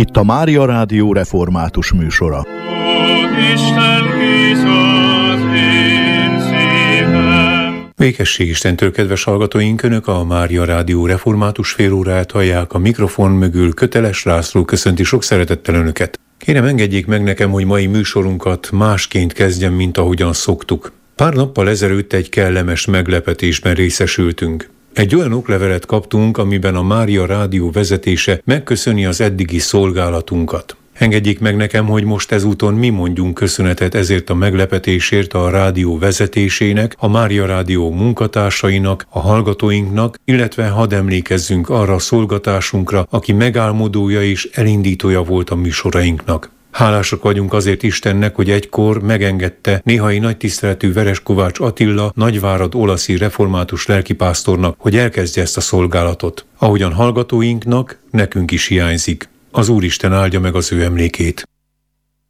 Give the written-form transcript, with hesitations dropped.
Itt a Mária Rádió református műsora. Békesség Istentől, kedves hallgatóink, Önök a Mária Rádió református félóráját hallják, a mikrofon mögül Köteles László köszönti sok szeretettel Önöket. Kérem, engedjék meg nekem, hogy mai műsorunkat másként kezdjem, mint ahogyan szoktuk. Pár nappal ezelőtt egy kellemes meglepetésben részesültünk. Egy olyan oklevelet kaptunk, amiben a Mária Rádió vezetése megköszöni az eddigi szolgálatunkat. Engedjék meg nekem, hogy most ezúton mi mondjunk köszönetet ezért a meglepetésért a rádió vezetésének, a Mária Rádió munkatársainak, a hallgatóinknak, illetve hadd emlékezzünk arra a szolgatásunkra, aki megálmodója és elindítója volt a műsorainknak. Hálásak vagyunk azért Istennek, hogy egykor megengedte néhai nagytiszteletű Vereskovács Attila nagyvárad olaszi református lelkipásztornak, hogy elkezdje ezt a szolgálatot. Ahogyan hallgatóinknak, nekünk is hiányzik. Az Úristen áldja meg az ő emlékét.